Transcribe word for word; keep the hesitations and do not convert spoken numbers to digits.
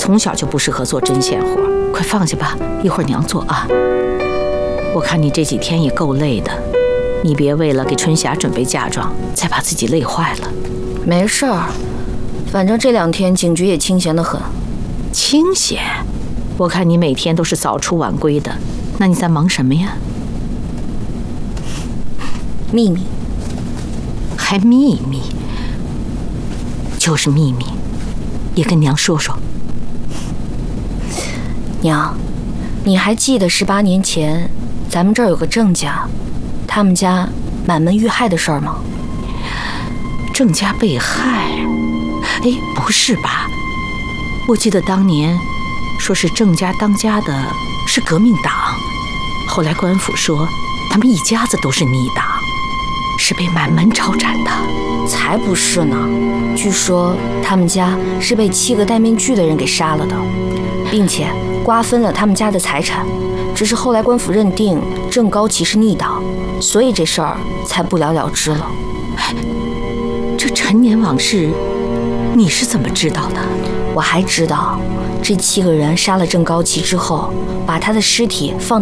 从小就不适合做针线活，快放下吧，一会儿娘做啊。我看你这几天也够累的，你别为了给春霞准备嫁妆，再把自己累坏了。 没事儿，反正这两天警局也清闲得很。 清闲？我看你每天都是早出晚归的，那你在忙什么呀？ 秘密。 还秘密？就是秘密，也跟娘说说。 娘，你还记得十八年前咱们这儿有个郑家，他们家满门遇害的事儿吗？ 郑家被害？哎，不是吧？我记得当年说是郑家当家的是革命党，后来官府说他们一家子都是逆党，是被满门抄斩的。 才不是呢！据说他们家是被七个戴面具的人给杀了的，并且瓜分了他们家的财产。只是后来官府认定郑高旗是逆党，所以这事儿才不了了之了。 这陈年往事你是怎么知道的？ 我还知道，这七个人杀了郑高旗之后，把他的尸体放